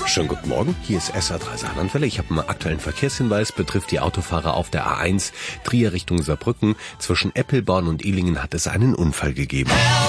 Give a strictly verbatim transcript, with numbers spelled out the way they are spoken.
Schönen guten Morgen, hier ist S R drei Saarlandwelle. Ich habe einen aktuellen Verkehrshinweis, betrifft die Autofahrer auf der A eins Trier Richtung Saarbrücken. Zwischen Eppelborn und Illingen hat es einen Unfall gegeben.